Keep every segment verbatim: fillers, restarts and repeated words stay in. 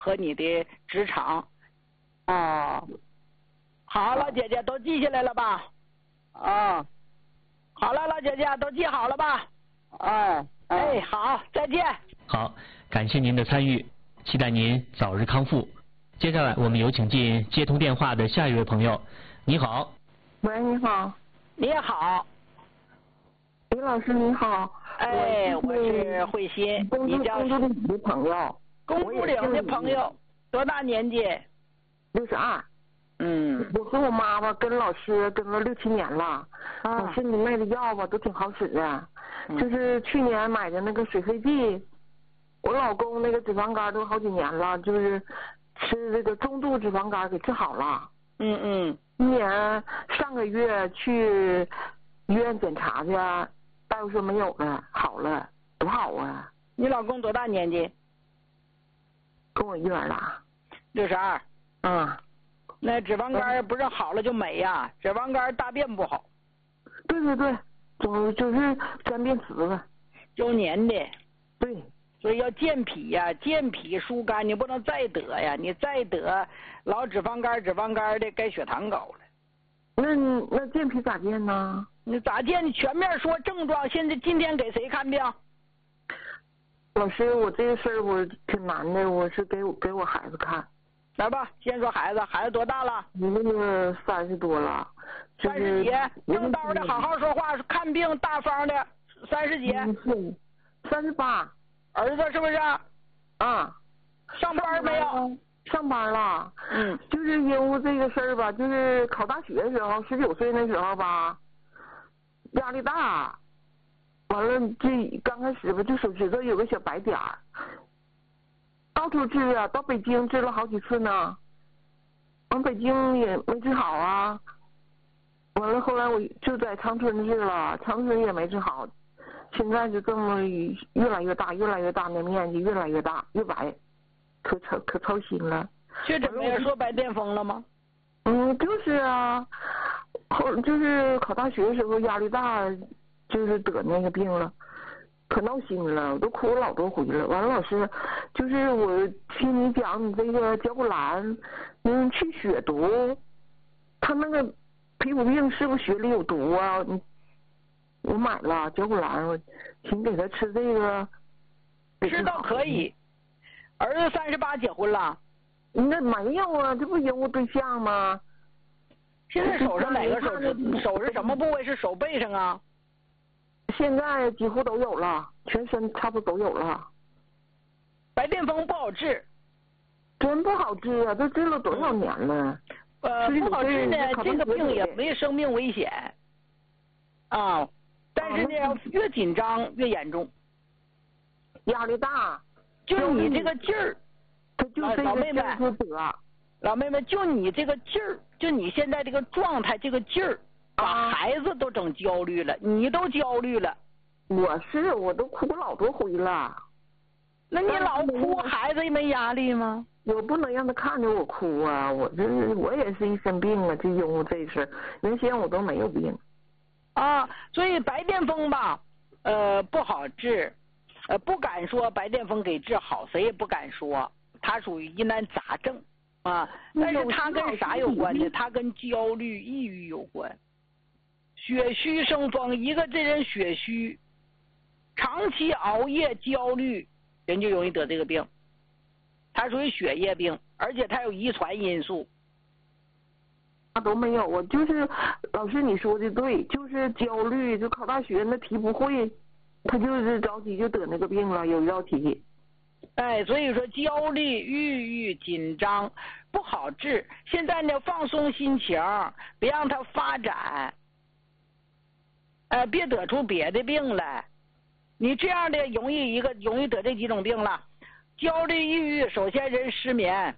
和你的职场。哦，好，老姐姐都记下来了吧？ 啊， 好了，老姐姐都记好了吧？ 哎哎，好，再见。 好，感谢您的参与，期待您早日康复。接下来我们有请进接通电话的下一位朋友。你好。 喂，你好。 你好。 李老师你好。 哎，我是慧心。你叫公主岭的朋友。 公主岭的朋友，多大年纪？ 六十二。 嗯。 我和我妈吧跟老师跟了六七年了。啊。老师你卖的药吧都挺好使的。嗯。就是去年买的那个水飞剂，我老公那个脂肪肝都好几年了，就是吃这个中度脂肪肝给治好了。 嗯嗯。 今年上个月去医院检查去，大夫说没有了，好了，多好啊！ 你老公多大年纪？ 跟我一样大。 六十二。 嗯。 那脂肪肝不是好了就没呀、嗯？脂肪肝大便不好。 对对对，总就是沾便池子。 周年的。 对。 所以要健脾呀，健脾疏肝，你不能再得呀，你再得老脂肪肝、脂肪肝的，该血糖高了。 那那健脾咋健呢？ 你咋健？你全面说症状。现在今天给谁看病？ 老师，我这个事儿我挺难的，我是给我给我孩子看。 来吧，先说孩子，孩子多大了？ 一个三十多了。 三十几，正道的，好好说话，看病大方的，三十几。 是，三十八。 儿子是不是？ 啊。 上班没有？ 上班了。 嗯。 就是因为这个事儿吧，就是考大学的时候，十九岁那时候吧，压力大。完了，这刚开始吧，就手指头有个小白点儿，到处治啊，到北京治了好几次呢，完北京也没治好啊。完了，后来我就在长春治了，长春也没治好。现在就这么越来越大，越来越大，那面积越来越大，越白，可操可操心了。 确诊没有说白癜风了吗？ 嗯，就是啊，后就是考大学的时候压力大，就是得那个病了，可闹心了，我都哭了老多回了。完了，老师，就是我听你讲你这个脚骨兰，嗯，去血毒，他那个皮肤病是不是血里有毒啊？你。我买了脚骨兰，我请给他吃这个。 吃倒可以。儿子三十八结婚了？ 那没有啊，这不因为对象吗？ 现在手上哪个手指？手是什么部位？是手背上啊？ 现在几乎都有了，全身差不多都有了。 白癜风不好治。 真不好治啊！都治了多少年了？ 呃，不好治呢，这个病也没生命危险。啊。但是呢，越紧张越严重， 压力大。 就你这个劲儿， 就这老妹妹，老妹妹，就你这个劲儿，就你现在这个状态，这个劲儿，把孩子都整焦虑了，你都焦虑了。 我是，我都哭老多回了。 那你老哭，孩子也没压力吗？ 我不能让他看着我哭啊！我这我也是一身病啊，就因为这事，原先我都没有病。 啊，所以白癜风吧，呃，不好治，呃，不敢说白癜风给治好，谁也不敢说，它属于疑难杂症啊。但是它跟啥有关呢？它跟焦虑、抑郁有关。血虚生风，一个这人血虚，长期熬夜、焦虑，人就容易得这个病。它属于血液病，而且它有遗传因素。 他都没有啊，就是老师你说的对，就是焦虑，就考大学那题不会，他就是着急就得那个病了，有一道题。 哎，所以说焦虑、抑郁、紧张不好治。现在呢，放松心情，别让它发展，呃，别得出别的病来。你这样的容易一个容易得这几种病了，焦虑、抑郁，首先人失眠。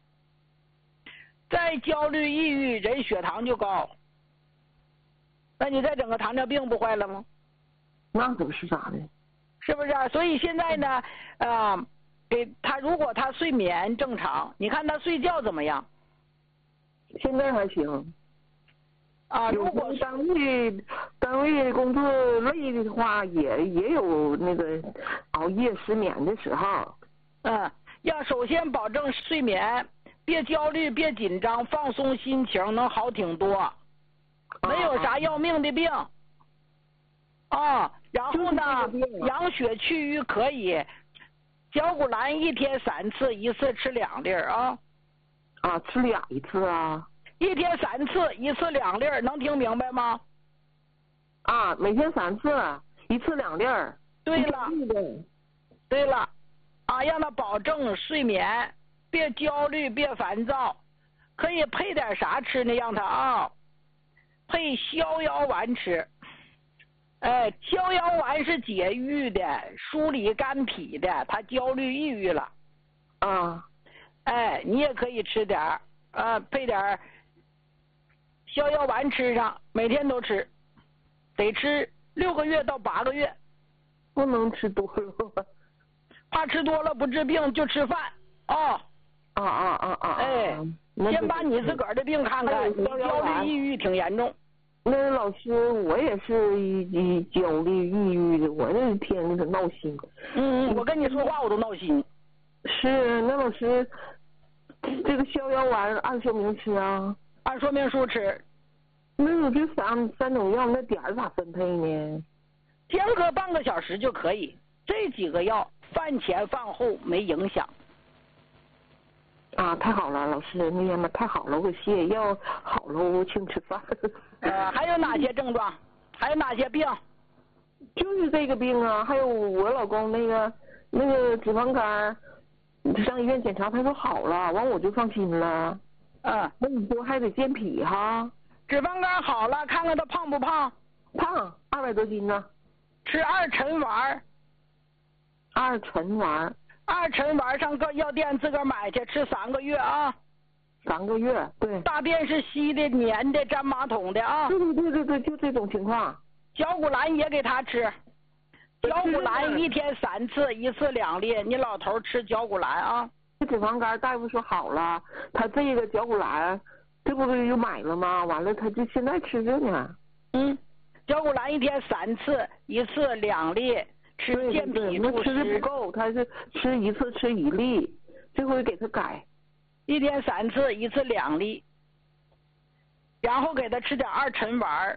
再焦虑抑郁，人血糖就高，那你再整个糖尿病不坏了吗？ 那怎么是啥的？ 是不是啊？所以现在呢，啊、呃，给他如果他睡眠正常，你看他睡觉怎么样？ 现在还行。 啊，如果单位单位工作累的话，也也有那个熬夜失眠的时候。 嗯， 要首先保证睡眠，别焦虑，别紧张，放松心情，能好挺多，没有啥要命的病。啊，然后呢，养血去瘀可以，绞股蓝一天三次，一次吃两粒啊。 啊，吃俩一次啊？ 一天三次，一次两粒，能听明白吗？ 啊，每天三次，一次两粒。 对了，对了，啊，让他保证睡眠，别焦虑，别烦躁，可以配点啥吃呢？让他啊，配逍遥丸吃。哎，逍遥丸是解郁的，疏理肝脾的，他焦虑抑郁了。 啊， 哎，你也可以吃点儿啊，配点儿逍遥丸吃上，每天都吃，得吃六个月到八个月。 不能吃多了， 怕吃多了不治病，就吃饭哦。 啊啊啊啊！ 哎，先把你自个儿的病看看，你焦虑抑郁挺严重。 那老师，我也是一焦虑抑郁的，我这天天可闹心。 嗯，我跟你说话我都闹心。 是，那老师，这个逍遥丸按说明吃啊？ 按说明书吃。 那我这三三种药，那点儿咋分配呢？ 间隔半个小时就可以，这几个药饭前饭后没影响。 啊，太好了，老师，那呀妈太好了，我泻药好了，我请吃饭。 呃，还有哪些症状？还有哪些病？ 就是这个病啊，还有我老公那个那个脂肪肝，上医院检查，他说好了，完我就放心了。 嗯， 那你说还得健脾哈？ 脂肪肝好了，看看他胖不胖？ 胖，二百多斤呢。 吃二陈丸。 二陈丸。 二陈丸上个药店自个儿买去，吃三个月啊。 三个月，对。 大便是稀的、黏的，粘马桶的啊。 对对对对对，就这种情况。 绞股蓝也给他吃，绞股蓝一天三次，一次两粒。你老头吃绞股蓝啊。 脂肪肝大夫说好了，他这个绞股蓝，这不是又买了吗？完了他就现在吃着呢。 嗯，绞股蓝一天三次，一次两粒。吃健脾助湿。 吃的不够，他是吃一次吃一粒，这回给他改， 一天三次，一次两粒，然后给他吃点二陈丸。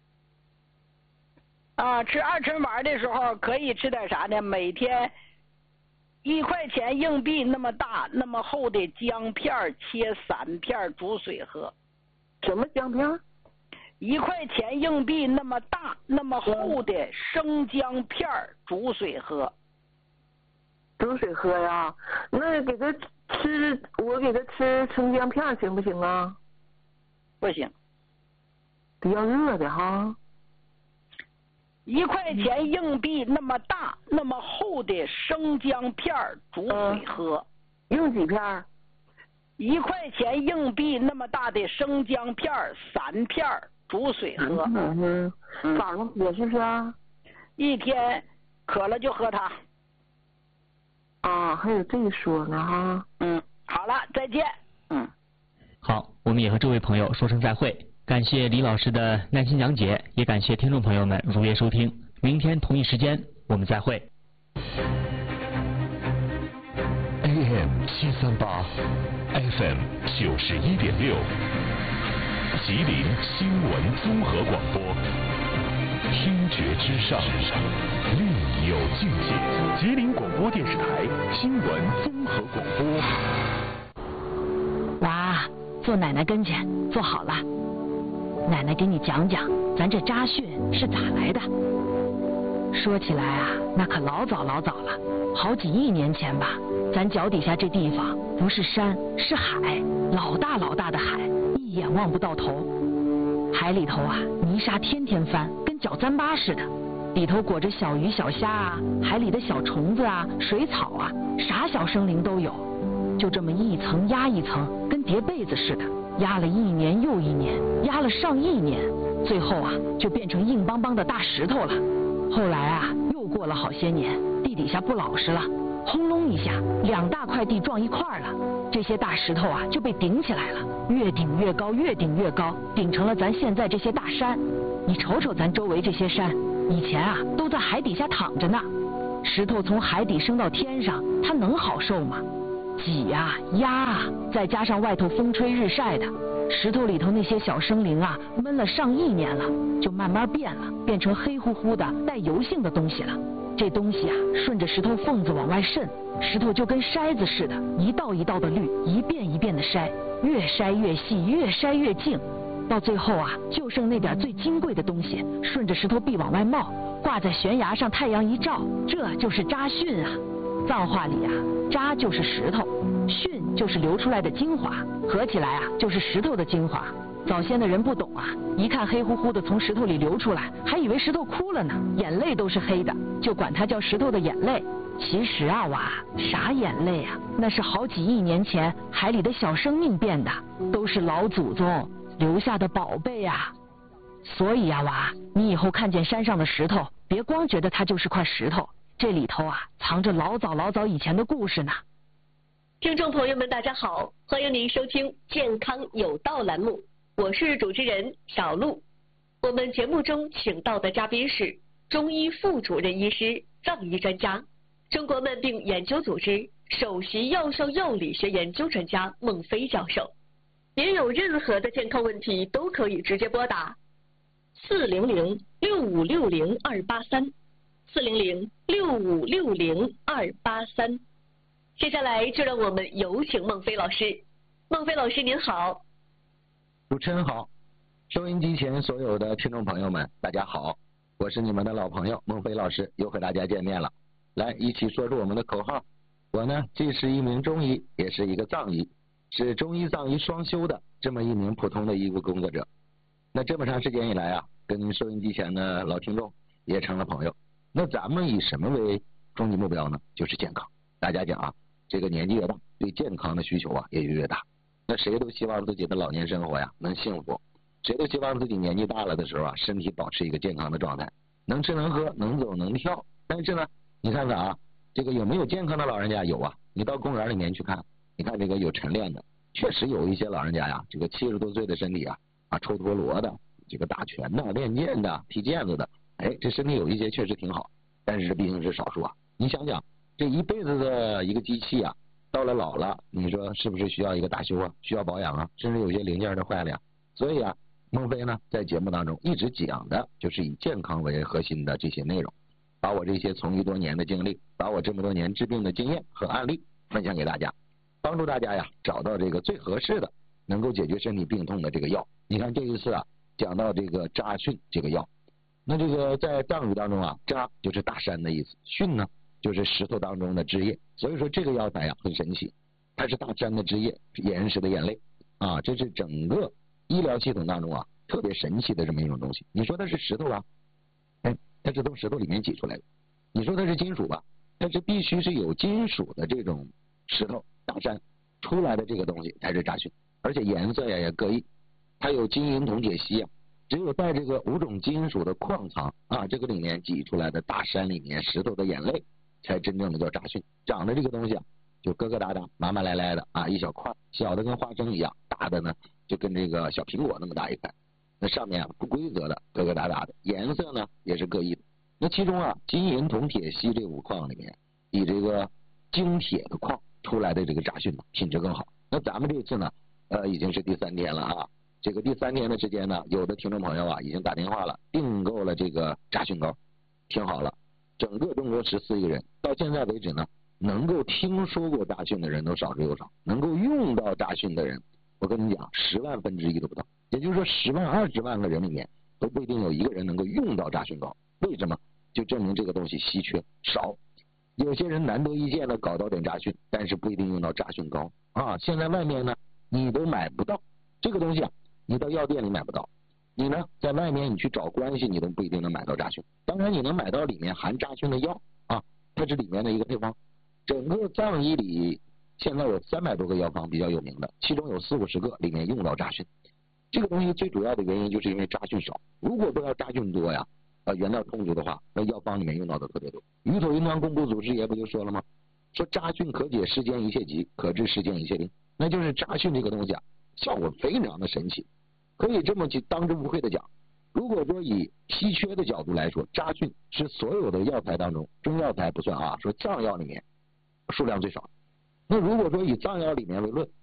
啊，吃二陈丸的时候可以吃点啥呢？每天一块钱硬币那么大、那么厚的姜片切三片煮水喝。 什么姜片？ 一块钱硬币那么大、那么厚的生姜片煮水喝。 煮水喝呀？那给他吃，我给他吃生姜片行不行啊？ 不行， 得要热的哈。 一块钱硬币那么大、那么厚的生姜片煮水喝。 嗯、用几片？ 一块钱硬币那么大的生姜片三片煮水喝。 嗯嗯，早上喝是不是啊？ 一天渴了就喝它。 啊，还有这一说呢哈。 嗯，好了，再见。嗯， 好，我们也和这位朋友说声再会。感谢李老师的耐心讲解，也感谢听众朋友们如约收听。明天同一时间我们再会。 A M 七三八 F M 九十一点六，吉林新闻综合广播，听觉之上，另有境界。吉林广播电视台新闻综合广播。 娃，坐奶奶跟前，坐好了。奶奶给你讲讲，咱这扎穴是咋来的。说起来啊，那可老早老早了，好几亿年前吧。咱脚底下这地方不是山，是海，老大老大的海，一眼望不到头。海里头啊，泥沙天天翻，跟搅糌粑似的，里头裹着小鱼小虾啊，海里的小虫子啊，水草啊，啥小生灵都有。就这么一层压一层，跟叠被子似的。压了一年又一年，压了上亿年，最后啊就变成硬邦邦的大石头了。后来啊又过了好些年，地底下不老实了，轰隆一下，两大块地撞一块了，这些大石头啊就被顶起来了，越顶越高，越顶越高，顶成了咱现在这些大山。你瞅瞅咱周围这些山，以前啊都在海底下躺着呢。石头从海底升到天上，它能好受吗？ 挤啊压啊，再加上外头风吹日晒的，石头里头那些小生灵啊，闷了上亿年了，就慢慢变了，变成黑乎乎的带油性的东西了。这东西啊，顺着石头缝子往外渗，石头就跟筛子似的，一道一道的滤，一遍一遍的筛，越筛越细，越筛越净，到最后啊，就剩那点最金贵的东西，顺着石头壁往外冒，挂在悬崖上，太阳一照，这就是渣汛啊。藏话里啊，渣就是石头，汛就是流出来的精华，合起来啊就是石头的精华。早先的人不懂啊，一看黑乎乎的从石头里流出来，还以为石头哭了呢，眼泪都是黑的，就管它叫石头的眼泪。其实啊娃，啥眼泪啊，那是好几亿年前海里的小生命变的，都是老祖宗留下的宝贝啊。所以啊娃，你以后看见山上的石头，别光觉得它就是块石头，这里头啊藏着老早老早以前的故事呢。 听众朋友们大家好，欢迎您收听健康有道栏目，我是主持人小璐。我们节目中请到的嘉宾是中医副主任医师、藏医专家，中国慢病研究组织首席药效药理学研究专家孟非教授。您有任何的健康问题都可以直接拨打四零零六五六零二八三，四零零六五六零二八三。接下来就让我们有请孟非老师。孟非老师您好。 主持人好，收音机前所有的听众朋友们大家好，我是你们的老朋友孟非老师，又和大家见面了，来一起说出我们的口号。我呢既是一名中医，也是一个藏医，是中医藏医双修的这么一名普通的医务工作者。那这么长时间以来啊，跟您收音机前的老听众也成了朋友。那咱们以什么为终极目标呢？就是健康。大家讲啊，这个年纪越大，对健康的需求啊也就越大。那谁都希望自己的老年生活呀能幸福，谁都希望自己年纪大了的时候啊，身体保持一个健康的状态，能吃能喝，能走能跳。但是呢，你看看啊，这个有没有健康的老人家？有啊，你到公园里面去看，你看这个有晨练的，确实有一些老人家呀，这个七十多岁的身体啊，啊抽陀螺的，这个打拳的、练剑的、踢毽子的，哎，这身体有一些确实挺好，但是这毕竟是少数啊。你想想，这一辈子的一个机器啊，到了老了，你说是不是需要一个大修啊？需要保养啊？甚至有些零件都坏了呀。所以啊，孟非呢在节目当中一直讲的就是以健康为核心的这些内容，把我这些从医多年的经历，把我这么多年治病的经验和案例分享给大家，帮助大家呀找到这个最合适的能够解决身体病痛的这个药。你看这一次啊讲到这个渣汛这个药，那这个在藏语当中啊，渣就是大山的意思，汛呢就是石头当中的汁液，所以说这个药材啊很神奇，它是大山的汁液，岩石的眼泪啊，这是整个医疗系统当中啊特别神奇的这么一种东西。你说它是石头啊，哎，它是从石头里面挤出来的。你说它是金属吧，但是必须是有金属的这种石头大山出来的这个东西才是渣汛，而且颜色呀也各异，它有金银铜铁锡啊，只有在这个五种金属的矿藏啊这个里面挤出来的大山里面石头的眼泪，才真正的叫渣汛。长的这个东西啊就疙疙瘩瘩麻麻赖赖的啊，一小块，小的跟花生一样，大的呢就跟这个小苹果那么大一块。那上面啊不规则的疙疙瘩瘩的，颜色呢也是各异的。那其中啊金银铜铁锡这五矿里面，以这个精铁的矿出来的这个渣汛呢品质更好。那咱们这次呢呃已经是第三天了啊，这个第三天的时间呢，有的听众朋友啊已经打电话了，订购了这个渣汛膏，听好了，整个中国十四亿人到现在为止呢，能够听说过渣汛的人都少之又少，能够用到渣汛的人，我跟你讲，十万分之一都不到。也就是说，十万二十万个人里面都不一定有一个人能够用到渣汛膏。为什么？就证明这个东西稀缺少。有些人难得一见的搞到点渣汛，但是不一定用到渣汛膏啊。现在外面呢，你都买不到这个东西啊，你到药店里买不到。你呢，在外面你去找关系，你都不一定能买到渣汛。当然，你能买到里面含渣汛的药啊，它是里面的一个配方。整个藏医里现在有三百多个药方比较有名的，其中有四五十个里面用到渣汛。这个东西最主要的原因就是因为渣汛少。如果不要渣汛多呀，呃，原料充足的话，那药方里面用到的特别多。鱼头云团工部组织也不就说了吗？说渣汛可解世间一切疾，可治世间一切病。那就是渣汛这个东西啊，效果非常的神奇。可以这么去当之无愧的讲，如果说以稀缺的角度来说，渣汛是所有的药材当中，中药材不算啊，说藏药里面数量最少。 那如果说以藏药里面为论，